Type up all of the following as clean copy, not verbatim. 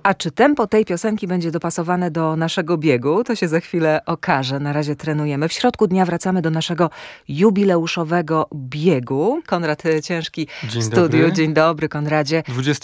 A czy tempo tej piosenki będzie dopasowane do naszego biegu? To się za chwilę okaże. Na razie trenujemy. W środku dnia wracamy do naszego jubileuszowego biegu. Konrad Ciężki w studiu. Dobry. Dzień dobry, Konradzie.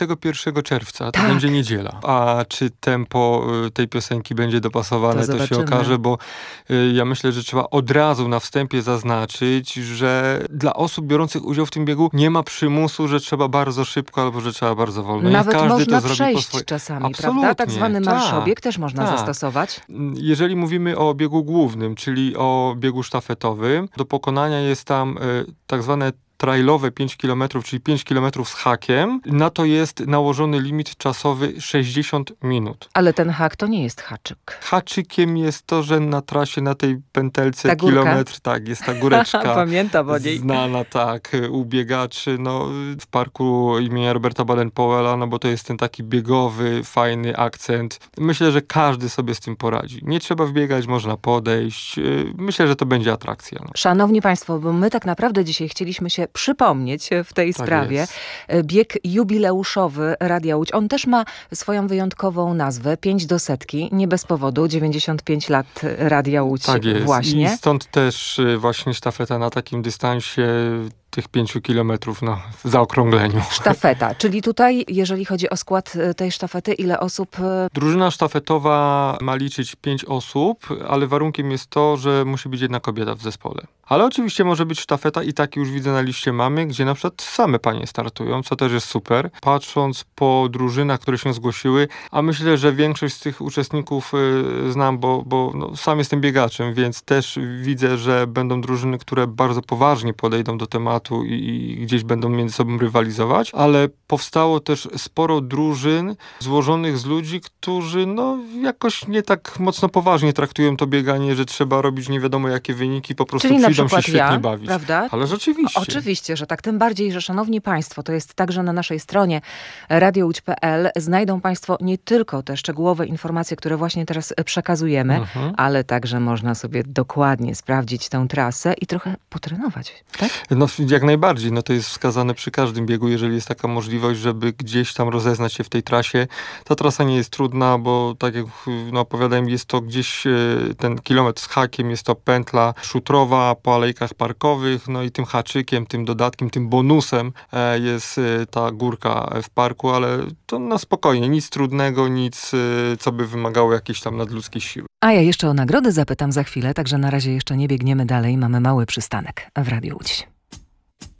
21 czerwca, to Tak. będzie niedziela. A czy tempo tej piosenki będzie dopasowane, to się okaże, bo ja myślę, że trzeba od razu na wstępie zaznaczyć, że dla osób biorących udział w tym biegu nie ma przymusu, że trzeba bardzo szybko albo że trzeba bardzo wolno. Nawet każdy można to zrobi przejść po swojej... czasami, Absolutnie, prawda? Tak zwany marszobieg tak, też można tak. zastosować. Jeżeli mówimy o biegu głównym, czyli o biegu sztafetowym, do pokonania jest tam tak zwane trailowe 5 km, czyli 5 km z hakiem. Na to jest nałożony limit czasowy 60 minut. Ale ten hak to nie jest haczyk. Haczykiem jest to, że na trasie, na tej pętelce Ta górka. kilometr, tak, jest ta góreczka. Pamiętam o niej. Znana, tak, u biegaczy, w parku imienia Roberta Baden-Powella, bo to jest ten taki biegowy, fajny akcent. Myślę, że każdy sobie z tym poradzi. Nie trzeba wbiegać, można podejść. Myślę, że to będzie atrakcja. Szanowni Państwo, bo my tak naprawdę dzisiaj chcieliśmy się przypomnieć w tej sprawie. Jest. Bieg jubileuszowy Radia Łódź. On też ma swoją wyjątkową nazwę. 5 do setki. Nie bez powodu. 95 lat Radia Łódź. Tak jest. Właśnie. I stąd też właśnie sztafeta na takim dystansie tych 5 kilometrów w zaokrągleniu. Sztafeta. Czyli tutaj, jeżeli chodzi o skład tej sztafety, ile osób? Drużyna sztafetowa ma liczyć 5 osób, ale warunkiem jest to, że musi być jedna kobieta w zespole. Ale oczywiście może być sztafeta i tak już widzę na liście mamy, gdzie na przykład same panie startują, co też jest super. Patrząc po drużynach, które się zgłosiły, a myślę, że większość z tych uczestników znam, bo sam jestem biegaczem, więc też widzę, że będą drużyny, które bardzo poważnie podejdą do tematu i gdzieś będą między sobą rywalizować, ale powstało też sporo drużyn złożonych z ludzi, którzy jakoś nie tak mocno poważnie traktują to bieganie, że trzeba robić nie wiadomo jakie wyniki, po prostu Czyli przyjdą się świetnie bawić. Prawda? Ale rzeczywiście. Oczywiście, że tak. Tym bardziej, że szanowni Państwo, to jest także na naszej stronie radiołódź.pl znajdą Państwo nie tylko te szczegółowe informacje, które właśnie teraz przekazujemy, ale także można sobie dokładnie sprawdzić tę trasę i trochę potrenować, tak? Jak najbardziej. To jest wskazane przy każdym biegu, jeżeli jest taka możliwość, żeby gdzieś tam rozeznać się w tej trasie. Ta trasa nie jest trudna, bo tak jak opowiadałem, jest to gdzieś ten kilometr z hakiem, jest to pętla szutrowa po alejkach parkowych, i tym haczykiem, tym dodatkiem, tym bonusem jest ta górka w parku, ale to na spokojnie, nic trudnego, nic, co by wymagało jakiejś tam nadludzkiej siły. A ja jeszcze o nagrody zapytam za chwilę, także na razie jeszcze nie biegniemy dalej, mamy mały przystanek w Radiu Łódź.